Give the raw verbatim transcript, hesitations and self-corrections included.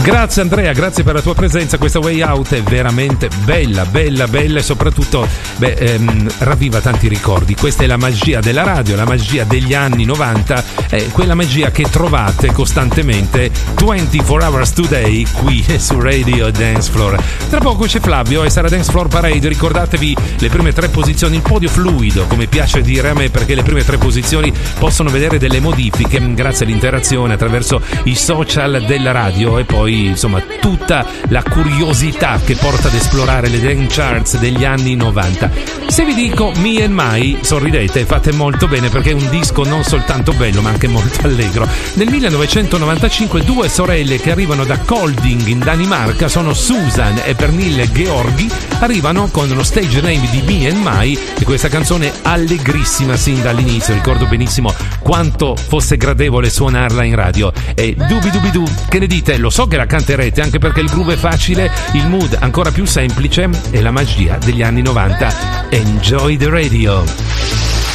Grazie Andrea, grazie per la tua presenza. Questa Way Out è veramente bella, bella, bella e soprattutto beh, ehm, ravviva tanti ricordi. Questa è la magia della radio, la magia degli anni novanta, eh, quella magia che trovate costantemente ventiquattro hours today qui su Radio Dance Floor. Tra poco c'è Flavio e sarà Dance Floor Parade. Ricordatevi le prime tre posizioni, il podio fluido, come piace dire a me, perché le prime tre posizioni possono vedere delle modifiche grazie all'interazione attraverso i social della radio e poi insomma tutta la curiosità che porta ad esplorare le dance charts degli anni novanta. Se vi dico Me and My, sorridete, fate molto bene perché è un disco non soltanto bello ma anche molto allegro. Nel millenovecentonovantacinque due sorelle che arrivano da Kolding in Danimarca sono Susan e Pernille Georgi, arrivano con lo stage name di Me and My e questa canzone allegrissima sin dall'inizio. Ricordo benissimo quanto fosse gradevole suonarla in radio. E dubi dubi du, che ne dite? Lo so che la canterete anche perché il groove è facile, il mood ancora più semplice e la magia degli anni novanta. Enjoy the radio.